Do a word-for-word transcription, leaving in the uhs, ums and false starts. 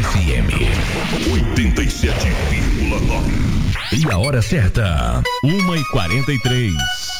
F M oitenta e sete vírgula nove. E a hora certa, uma e quarenta e três.